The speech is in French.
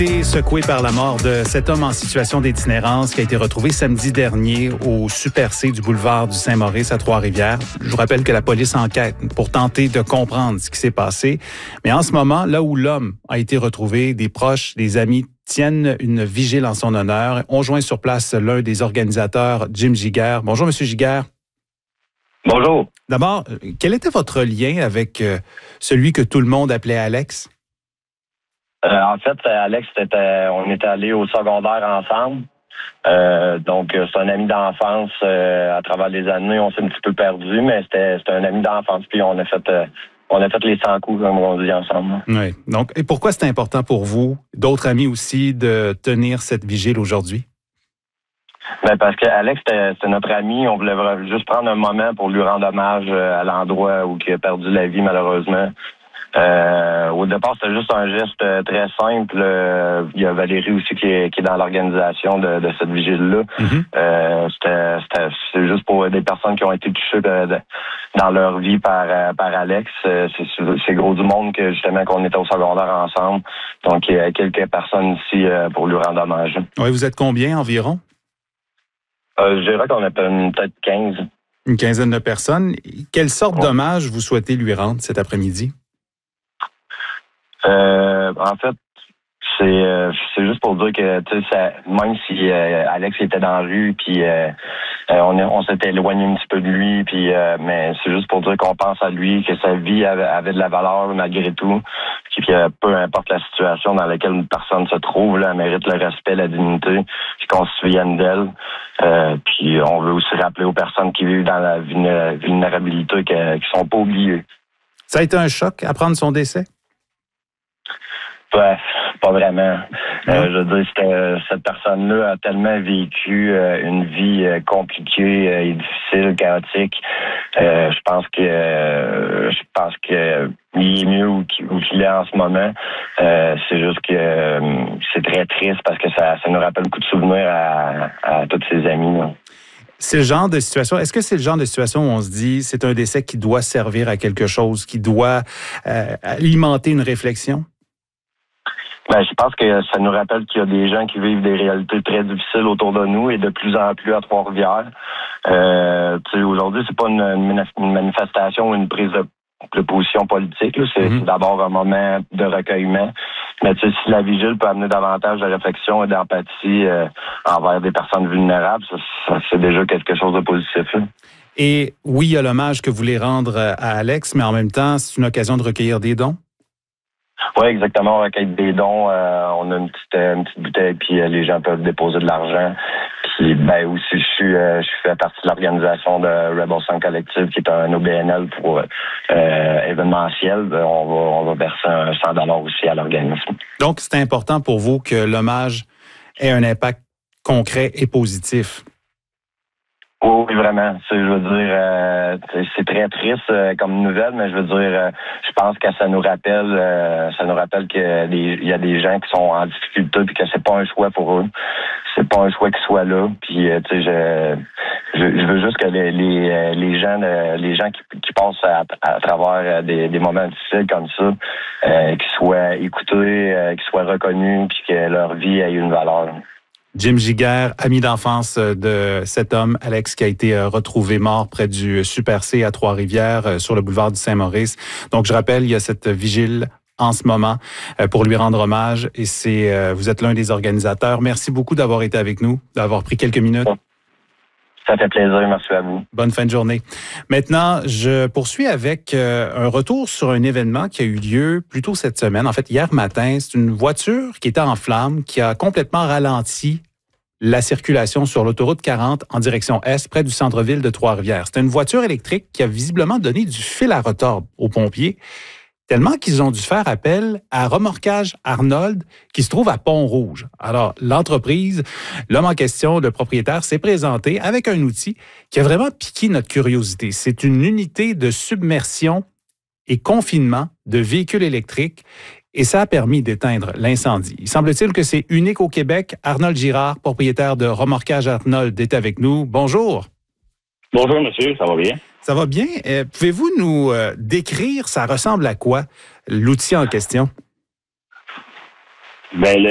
Secoué par la mort de cet homme en situation d'itinérance qui a été retrouvé samedi dernier au Super C du boulevard du Saint-Maurice à Trois-Rivières. Je vous rappelle que la police enquête pour tenter de comprendre ce qui s'est passé. Mais en ce moment, là où l'homme a été retrouvé, des proches, des amis tiennent une vigile en son honneur. On joint sur place l'un des organisateurs, Jim Giguère. Bonjour, Monsieur Giguère. Bonjour. D'abord, quel était votre lien avec celui que tout le monde appelait Alex? En fait, Alex, on était allés au secondaire ensemble. Donc, c'est un ami d'enfance. À travers les années, on s'est un petit peu perdu, mais c'était un ami d'enfance. Puis on a fait les 100 coups, comme on dit ensemble. Oui. Donc, et pourquoi c'est important pour vous, d'autres amis aussi, de tenir cette vigile aujourd'hui? Ben parce que Alex, c'était notre ami. On voulait juste prendre un moment pour lui rendre hommage à l'endroit où il a perdu la vie, malheureusement. Au départ, c'était juste un geste très simple. Il y a Valérie aussi qui est dans l'organisation de cette vigile-là. Mm-hmm. C'est juste pour des personnes qui ont été touchées dans leur vie par Alex. C'est gros du monde que justement qu'on était au secondaire ensemble. Donc, il y a quelques personnes ici pour lui rendre hommage. Oui, vous êtes combien environ? Je dirais qu'on a peut-être 15. Une quinzaine de personnes. Quelle sorte d'hommage vous souhaitez lui rendre cet après-midi? En fait, c'est juste pour dire que tu sais, même si Alex était dans la rue, puis on s'était éloigné un petit peu de lui, puis mais c'est juste pour dire qu'on pense à lui, que sa vie avait de la valeur malgré tout, puis que peu importe la situation dans laquelle une personne se trouve, là, elle mérite le respect, la dignité, puis qu'on se souvienne d'elle. Puis on veut aussi rappeler aux personnes qui vivent dans la vulnérabilité qui sont pas oubliées. Ça a été un choc apprendre son décès? Ouais, pas vraiment. Je veux dire, cette personne-là a tellement vécu une vie compliquée et difficile, chaotique. Je pense que il est mieux où qu'il est en ce moment. C'est juste que c'est très triste parce que ça nous rappelle beaucoup de souvenirs à tous ses amis. Là. C'est le genre de situation. Est-ce que c'est le genre de situation où on se dit c'est un décès qui doit servir à quelque chose, qui doit alimenter une réflexion? Ben, je pense que ça nous rappelle qu'il y a des gens qui vivent des réalités très difficiles autour de nous et de plus en plus à Trois-Rivières. Aujourd'hui, c'est pas une manifestation ou une prise de position politique. Là. C'est d'abord un moment de recueillement. Mais si la vigile peut amener davantage de réflexion et d'empathie envers des personnes vulnérables, ça c'est déjà quelque chose de positif. Là. Et oui, il y a l'hommage que vous voulez rendre à Alex, mais en même temps, c'est une occasion de recueillir des dons? Oui, exactement. On recueille des dons. On a une petite bouteille, puis les gens peuvent déposer de l'argent. Puis, ben aussi, je fais partie de l'organisation de Rebel Song Collective, qui est un OBNL pour événementiel. On va verser un 100$ aussi à l'organisme. Donc, c'est important pour vous que l'hommage ait un impact concret et positif. Oui, vraiment. Je veux dire, c'est très triste comme nouvelle, mais je veux dire, je pense que ça nous rappelle qu'il y a des gens qui sont en difficulté puis que c'est pas un choix pour eux. C'est pas un choix qu'ils soient là. Puis, tu sais, je veux juste que les gens qui passent à travers des moments difficiles comme ça, qu'ils soient écoutés, qu'ils soient reconnus, puis que leur vie ait une valeur. Jim Giguère, ami d'enfance de cet homme, Alex, qui a été retrouvé mort près du Super C à Trois-Rivières, sur le boulevard du Saint-Maurice. Donc, je rappelle, il y a cette vigile en ce moment pour lui rendre hommage et vous êtes l'un des organisateurs. Merci beaucoup d'avoir été avec nous, d'avoir pris quelques minutes. Ça fait plaisir, merci à vous. Bonne fin de journée. Maintenant, je poursuis avec un retour sur un événement qui a eu lieu plus tôt cette semaine. En fait, hier matin, c'est une voiture qui était en flammes, qui a complètement ralenti la circulation sur l'autoroute 40 en direction est, près du centre-ville de Trois-Rivières. C'était une voiture électrique qui a visiblement donné du fil à retordre aux pompiers, tellement qu'ils ont dû faire appel à Remorquage Arnold, qui se trouve à Pont-Rouge. Alors, l'entreprise, l'homme en question, le propriétaire, s'est présenté avec un outil qui a vraiment piqué notre curiosité. C'est une unité de submersion et confinement de véhicules électriques et ça a permis d'éteindre l'incendie. Il semble-t-il que c'est unique au Québec. Arnold Girard, propriétaire de Remorquage Arnold, est avec nous. Bonjour. Bonjour, monsieur. Ça va bien? Ça va bien. Pouvez-vous nous décrire, ça ressemble à quoi, l'outil en question? Ben,